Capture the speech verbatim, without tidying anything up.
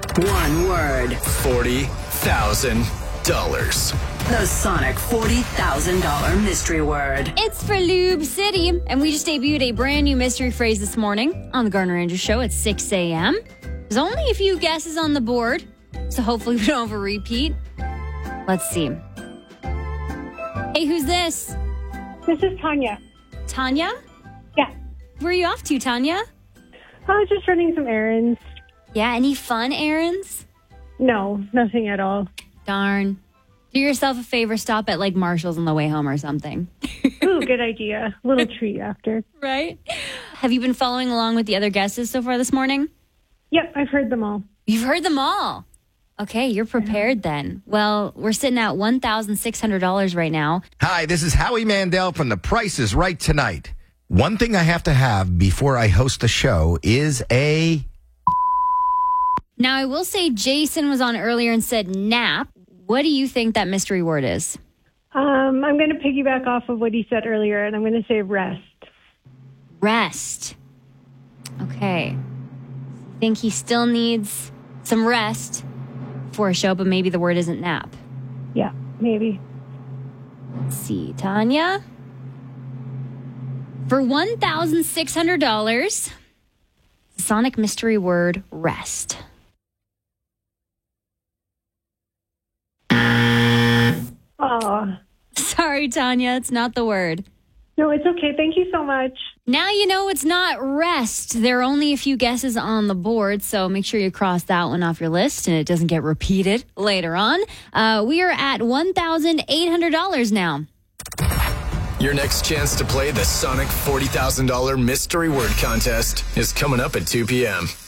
One word. forty thousand dollars. The Sonic forty thousand dollars mystery word. It's for Lube City, and we just debuted a brand new mystery phrase this morning on the Gardner Andrews Show at six a.m. There's only a few guesses on the board, so hopefully we don't have a repeat. Let's see. Hey, who's this? This is Tanya. Tanya? Yeah. Where are you off to, Tanya? I was just running some errands. Yeah, any fun errands? No, nothing at all. Darn. Do yourself a favor, stop at like Marshall's on the way home or something. Ooh, good idea. Little treat after. Right? Have you been following along with the other guesses so far this morning? Yep, I've heard them all. You've heard them all. Okay, you're prepared then. Well, we're sitting at one thousand six hundred dollars right now. Hi, this is Howie Mandel from The Price is Right tonight. One thing I have to have before I host the show is a... Now, I will say Jason was on earlier and said nap. What do you think that mystery word is? Um, I'm going to piggyback off of what he said earlier, and I'm going to say rest. Rest. Okay. I think he still needs some rest for a show, but maybe the word isn't nap. Yeah, maybe. Let's see, Tanya. For one thousand six hundred dollars, Sonic mystery word rest. Oh. Sorry, Tanya, it's not the word. No, it's okay. Thank you so much. Now you know it's not rest. There are only a few guesses on the board, so make sure you cross that one off your list and it doesn't get repeated later on. Uh, we are at one thousand eight hundred dollars now. Your next chance to play the Sonic forty thousand dollars mystery word contest is coming up at two p.m.